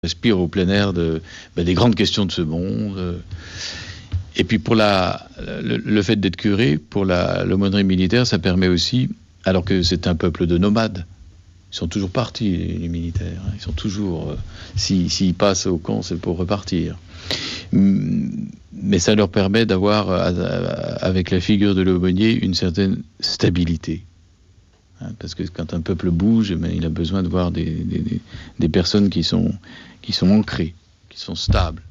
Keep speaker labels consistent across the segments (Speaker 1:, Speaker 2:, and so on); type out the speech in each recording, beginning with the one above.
Speaker 1: respire au plein air des grandes questions de ce monde. Et puis pour le fait d'être curé, pour l'aumônerie militaire, ça permet aussi, alors que c'est un peuple de nomades, ils sont toujours partis, les militaires. Ils sont toujours, s'ils passent au camp, c'est pour repartir. Mais ça leur permet d'avoir, avec la figure de l'aumônier, une certaine stabilité. Parce que quand un peuple bouge, il a besoin de voir des personnes qui sont ancrées, qui sont stables.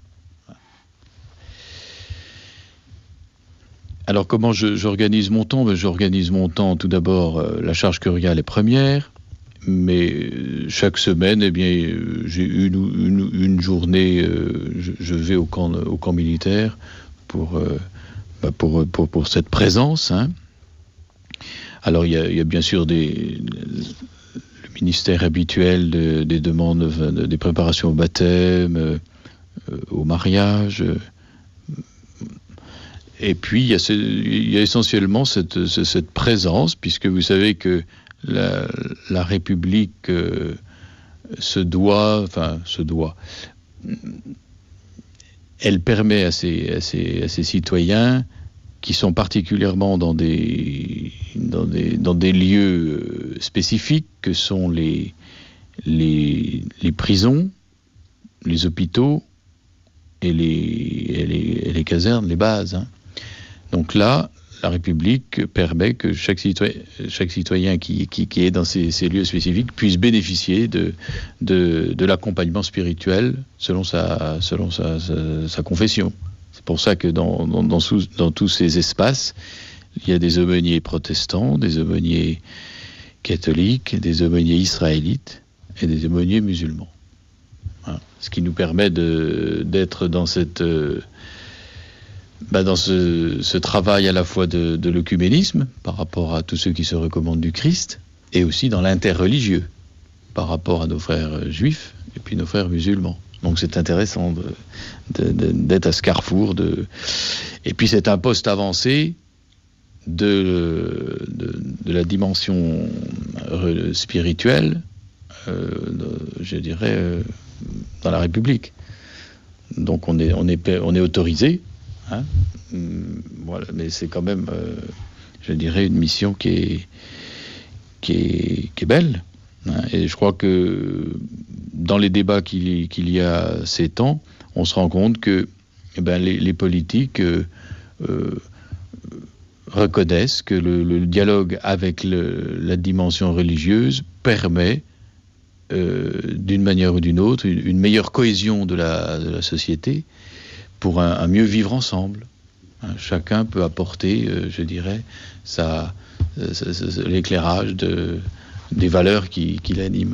Speaker 1: Alors comment j'organise mon temps ? J'organise mon temps, tout d'abord, la charge curiale est première, mais chaque semaine, j'ai une journée, je vais au camp militaire pour cette présence. Alors il y a bien sûr le ministère habituel des demandes, des préparations au baptême, au mariage. Et puis il y a essentiellement cette présence, puisque vous savez que la République se doit, elle permet à ses citoyens qui sont particulièrement dans des lieux spécifiques, que sont les prisons, les hôpitaux et les casernes, les bases. Donc là, la République permet que chaque citoyen qui est dans ces lieux spécifiques puisse bénéficier de l'accompagnement spirituel selon sa confession. C'est pour ça que dans tous ces espaces, il y a des aumôniers protestants, des aumôniers catholiques, des aumôniers israélites et des aumôniers musulmans. Ce qui nous permet d'être dans dans ce travail à la fois de l'œcuménisme par rapport à tous ceux qui se recommandent du Christ, et aussi dans l'interreligieux par rapport à nos frères juifs et puis nos frères musulmans. Donc c'est intéressant d'être à ce carrefour. Et puis c'est un poste avancé de la dimension spirituelle, je dirais, dans la République. Donc on est autorisé, voilà, mais c'est quand même, je dirais, une mission qui est belle. Et je crois que dans les débats qu'il y a ces temps, on se rend compte que les politiques reconnaissent que le dialogue avec la dimension religieuse permet, d'une manière ou d'une autre, une meilleure cohésion de la société pour un mieux vivre ensemble. Chacun peut apporter, je dirais, l'éclairage des valeurs qui l'animent.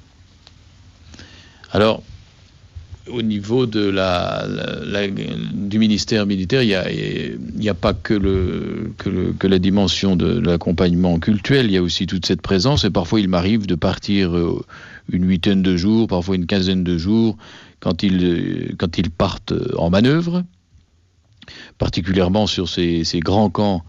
Speaker 1: Alors, au niveau du ministère militaire, il n'y a pas que la dimension de l'accompagnement cultuel, il y a aussi toute cette présence, et parfois il m'arrive de partir une huitaine de jours, parfois une quinzaine de jours, quand ils partent en manœuvre, particulièrement sur ces grands camps.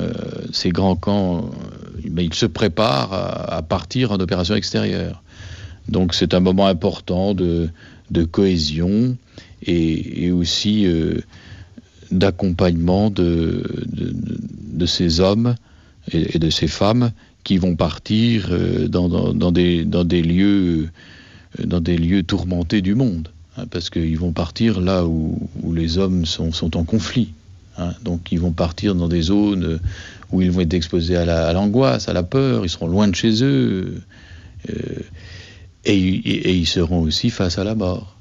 Speaker 1: Ils se préparent à partir en opération extérieure. Donc c'est un moment important de cohésion et aussi d'accompagnement de ces hommes et de ces femmes qui vont partir dans des lieux tourmentés du monde, parce qu'ils vont partir là où les hommes sont en conflit. Donc ils vont partir dans des zones où ils vont être exposés à l'angoisse, à la peur, ils seront loin de chez eux, et ils seront aussi face à la mort.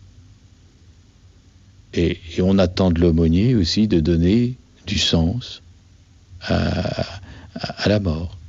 Speaker 1: Et on attend de l'aumônier aussi de donner du sens à la mort.